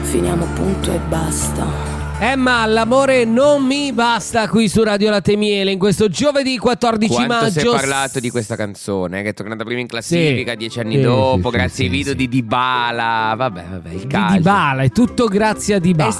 finiamo punto e basta. Ma l'amore non mi basta qui su Radio Latte e Miele in questo giovedì 14 Quanto maggio. si è parlato di questa canzone che è tornata prima in classifica 10 anni dopo, grazie ai video di Dybala. Vabbè, il calcio. Di Dybala, è tutto grazie a Dybala.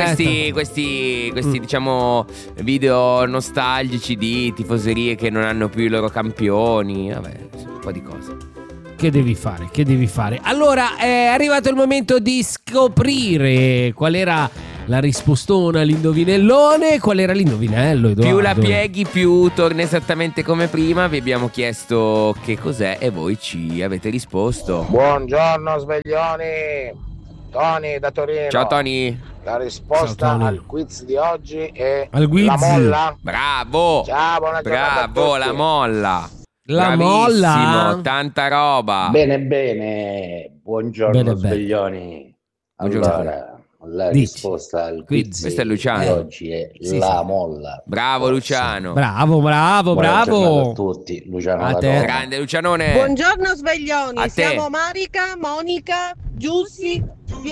Questi diciamo video nostalgici di tifoserie che non hanno più i loro campioni. Vabbè, un po' di cose. Che devi fare? Allora è arrivato il momento di scoprire qual era la rispostona, l'indovinellone. Qual era l'indovinello, Edoardo? Più la pieghi più torna esattamente come prima. Vi abbiamo chiesto che cos'è e voi ci avete risposto. Buongiorno sveglioni, Tony da Torino. Ciao Tony. La risposta Ciao, Tony. al quiz di oggi è Al quiz? la molla. Bravo. Ciao, buona giornata a Bravo, tutti. la molla. La Bravissimo, molla? tanta roba. Bene, buongiorno Bene. sveglioni. Buongiorno. Allora, la Dici. risposta al quiz Questo è Luciano. di oggi è Sì, la sì. molla. Bravo Luciano. Bravo. Buona giornata a tutti, Luciano A da te. Roma. Grande Lucianone. Buongiorno sveglioni, A te. siamo Marica, Monica, Giussi,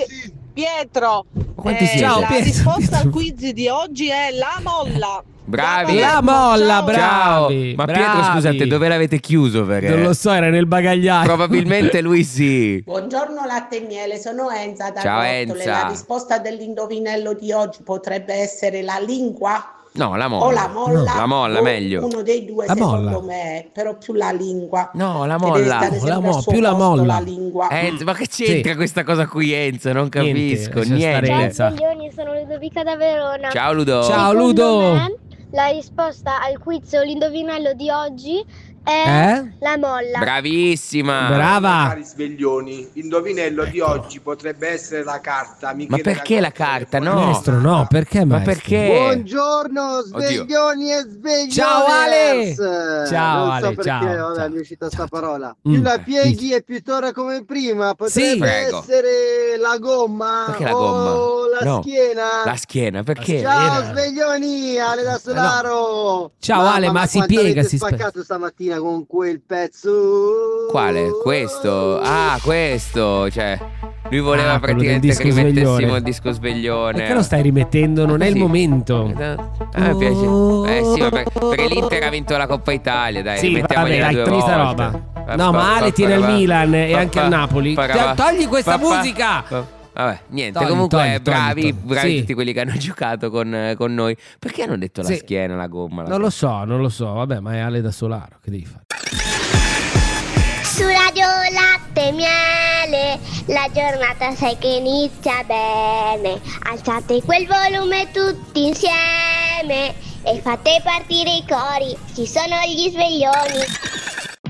Pietro. Quanti siete? Ciao, La Pietro. risposta al quiz di oggi è la molla. Bravi. La molla, Ciao. Ciao. bravi. Ma Pietro, bravi. scusate, dove l'avete chiuso? Perché Non lo so, era nel bagagliaio. probabilmente lui sì. Buongiorno Latte e Miele, sono Enza da Ciao, Bortole. Enza. La risposta dell'indovinello di oggi potrebbe essere la lingua No, la molla. o la molla. La molla, o meglio. Uno dei due La secondo molla. me, però più la lingua. No, la Che deve molla. stare La sempre al suo più la posto, molla. la lingua. Enzo, ma che c'entra Sì. questa cosa qui, Enzo? Non capisco. lascia stare Niente. Enza. Ciao sveglioni, sono Ludovica da Verona. Ciao Ludo. Ciao Secondo Ludo. me, la risposta al quiz o l'indovinello di oggi è la molla. Bravissima. Brava. Cari sveglioni, l'indovinello di oggi potrebbe essere la carta. Ma perché la carta? No. Maestro, no, perché Ma maestro? perché? Buongiorno sveglioni e sveglioni. Ciao, Ale. Ciao, Non Ale, so perché ciao, vabbè, ciao. mi è uscita sta Ciao. parola. Mm. Più la pieghi e più torna come prima. Potrebbe Prego. essere la gomma. Perché la o gomma? la No. schiena. La schiena, perché? Ciao sveglioni, Ale da Solaro. Ciao, Ale, ma si quanto piega, avete si spaccato stamattina con quel pezzo. Quale? Questo? Ah, questo. Cioè, lui voleva quello del praticamente disco che rimettessimo sveglione. il disco sveglione. Perché lo stai rimettendo? Non è il Così. momento. A me piace. Sì, vabbè, perché l'Inter ha vinto la Coppa Italia, dai. Sì, rimettiamogliela vabbè, dai, due togli sta volte. roba. No, ma Ale tiene al Milan e anche al Napoli. Togli questa musica. Vabbè, niente, Togli, comunque togli, bravi sì. tutti quelli che hanno giocato con noi. Perché hanno detto la Sì. schiena, la gomma? Non lo so. Vabbè, ma è Ale da Solaro. Che devi fare? Su Radio Latte e Miele, la giornata sai che inizia bene. Alzate quel volume tutti insieme e fate partire i cori, ci sono gli sveglioni.